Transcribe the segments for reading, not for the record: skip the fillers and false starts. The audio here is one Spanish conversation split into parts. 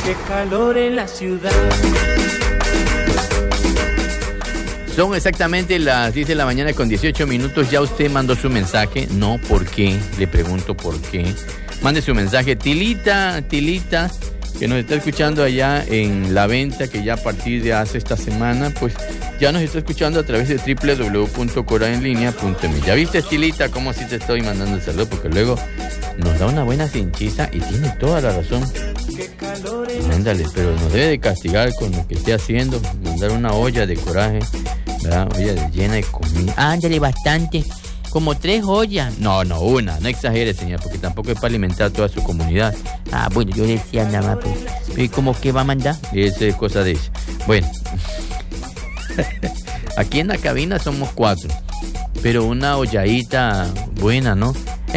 Qué calor en la ciudad. Son exactamente las 10 de la mañana con 18 minutos. Ya usted mandó su mensaje. No, ¿por qué? Le pregunto por qué. Mande su mensaje. Tilita, que nos está escuchando allá en La Venta, que ya a partir de hace esta semana, pues ya nos está escuchando a través de www.coraenlinea.me. ¿Ya viste, Tilita, cómo así te estoy mandando el saludo? Porque luego nos da una buena cinchiza y tiene toda la razón. Ándale, pero nos debe de castigar con lo que esté haciendo. Mandar una olla de coraje, ¿verdad? Olla llena de comida. Ándale, bastante. Como 3 ollas. No, una. No exagere, señor, porque tampoco es para alimentar a toda su comunidad. Ah, bueno, yo decía nada más, pues. ¿Y cómo que va a mandar? Esa es cosa de ella. Bueno. Aquí en la cabina somos 4. Pero una olladita buena, ¿no?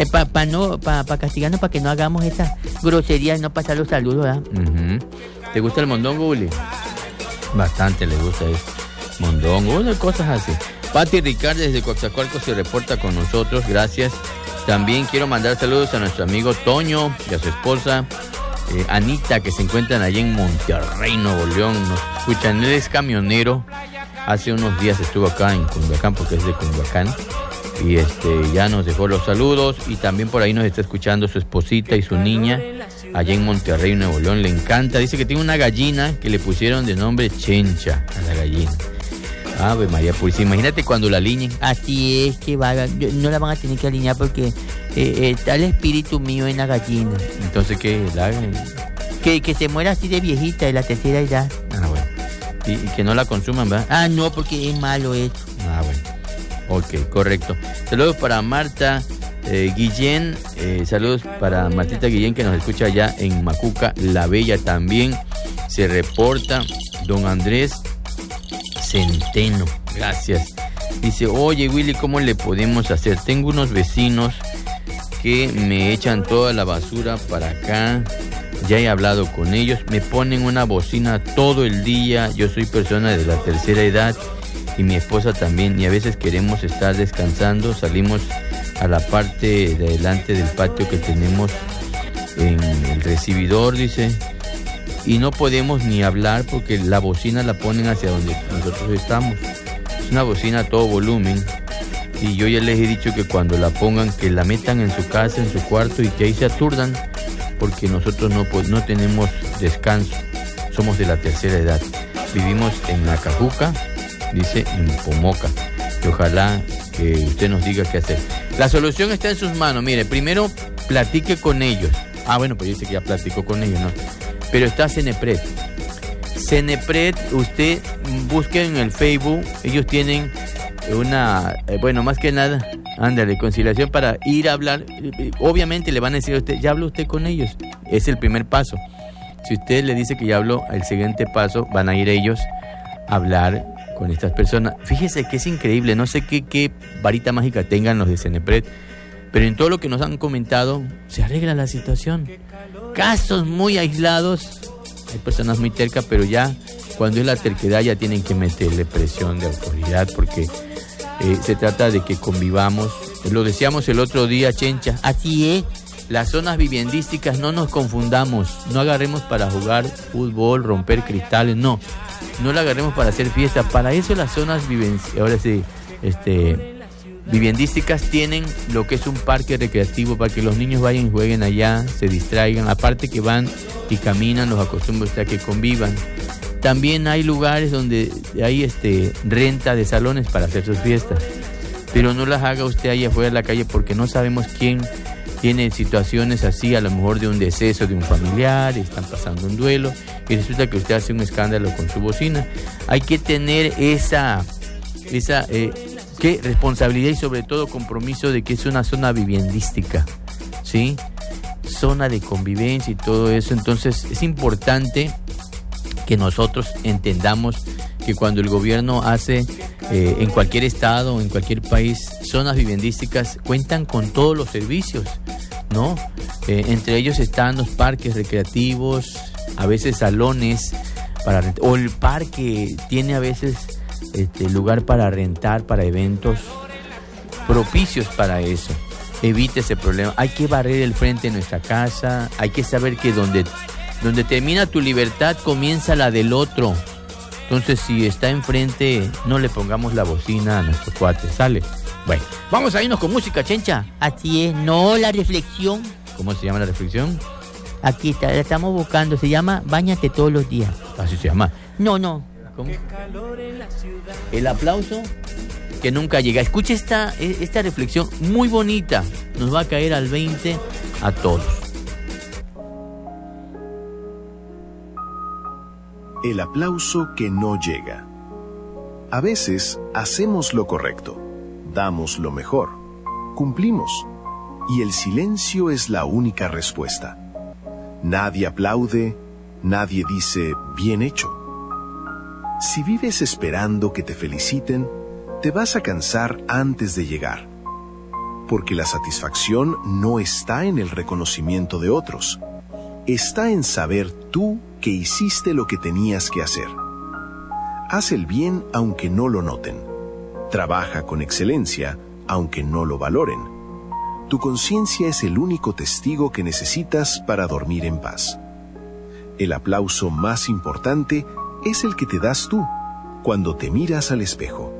Para castigarnos, para que no hagamos esas groserías y no pasar los saludos, ¿verdad? Uh-huh. ¿Te gusta el mondongo, Uli? Bastante le gusta eso. Mondongo, cosas así. Pati Ricardo desde Coatzacoalcos se reporta con nosotros, gracias. También quiero mandar saludos a nuestro amigo Toño y a su esposa Anita, que se encuentran allí en Monterrey, Nuevo León. Nos escuchan, él es camionero. Hace unos días estuvo acá en Cunduacán, porque es de Cunduacán. Y ya nos dejó los saludos. Y también por ahí nos está escuchando su esposita y su niña allá en Monterrey, Nuevo León. Le encanta, dice que tiene una gallina que le pusieron de nombre Chencha a la gallina. Ave María Purísima, imagínate cuando la aliñen. Así es que no la van a tener que alinear porque está el espíritu mío en la gallina. Entonces, ¿qué la hagan? Que se muera así de viejita, de la tercera edad. Ah, bueno. Y que no la consuman, ¿verdad? Ah, no, porque es malo eso. Ah, bueno. Ok, correcto. Saludos para Marta Guillén. Saludos para Martita Guillén, que nos escucha allá en Macuca, La Bella. También se reporta don Andrés Centeno, gracias. Dice, oye Willy, ¿cómo le podemos hacer? Tengo unos vecinos que me echan toda la basura para acá. Ya he hablado con ellos, me ponen una bocina todo el día. Yo soy persona de la tercera edad y mi esposa también, y a veces queremos estar descansando. Salimos a la parte de adelante del patio que tenemos en el recibidor, dice, y no podemos ni hablar porque la bocina la ponen hacia donde nosotros estamos. Es una bocina a todo volumen y yo ya les he dicho que cuando la pongan, que la metan en su casa, en su cuarto, y que ahí se aturdan, porque nosotros no tenemos descanso. Somos de la tercera edad. Vivimos en Nacajuca, dice, en Pomoca. Y ojalá que usted nos diga qué hacer. La solución está en sus manos. Mire, primero platique con ellos. Ah, bueno, pues dice que ya platicó con ellos, ¿no? Pero está Cenepred. Cenepred, usted busque en el Facebook. Ellos tienen una, bueno, más que nada, ándale, conciliación para ir a hablar. Obviamente le van a decir a usted, ya habló usted con ellos. Es el primer paso. Si usted le dice que ya habló, el siguiente paso van a ir ellos a hablar con estas personas. Fíjese que es increíble, no sé qué varita mágica tengan los de Cenepred, pero en todo lo que nos han comentado se arregla la situación. Casos muy aislados, hay personas muy tercas, pero ya cuando es la terquedad ya tienen que meterle presión de autoridad, porque se trata de que convivamos. Lo decíamos el otro día, Chencha, así es. Las zonas viviendísticas, no nos confundamos, no agarremos para jugar fútbol, romper cristales, no la agarremos para hacer fiesta. Para eso las zonas viviendísticas tienen lo que es un parque recreativo para que los niños vayan y jueguen allá, se distraigan. Aparte que van y caminan, los acostumbra usted a que convivan. También hay lugares donde hay renta de salones para hacer sus fiestas, pero no las haga usted ahí afuera de la calle, porque no sabemos quién tiene situaciones así, a lo mejor de un deceso de un familiar, están pasando un duelo y resulta que usted hace un escándalo con su bocina. Hay que tener esa responsabilidad y sobre todo compromiso de que es una zona viviendística, ¿sí? Zona de convivencia y todo eso. Entonces es importante que nosotros entendamos que cuando el gobierno hace en cualquier estado o en cualquier país zonas viviendísticas, cuentan con todos los servicios, ¿no? Entre ellos están los parques recreativos, a veces salones para rentar, o el parque tiene a veces lugar para rentar para eventos propicios para eso. Evite ese problema. Hay que barrer el frente de nuestra casa, hay que saber que donde Donde termina tu libertad, comienza la del otro. Entonces, si está enfrente, no le pongamos la bocina a nuestro cuate, ¿sale? Bueno, vamos a irnos con música, Chencha. Así es, no la reflexión. ¿Cómo se llama la reflexión? Aquí está, la estamos buscando, se llama Báñate todos los días. Así se llama. No. ¿Cómo? El aplauso que nunca llega. Escuche esta reflexión muy bonita. Nos va a caer al 20 a todos. El aplauso que no llega. A veces hacemos lo correcto, damos lo mejor, cumplimos, y el silencio es la única respuesta. Nadie aplaude, nadie dice bien hecho. Si vives esperando que te feliciten, te vas a cansar antes de llegar, porque la satisfacción no está en el reconocimiento de otros, está en saber tú que hiciste lo que tenías que hacer. Haz el bien aunque no lo noten. Trabaja con excelencia aunque no lo valoren. Tu conciencia es el único testigo que necesitas para dormir en paz. El aplauso más importante es el que te das tú cuando te miras al espejo.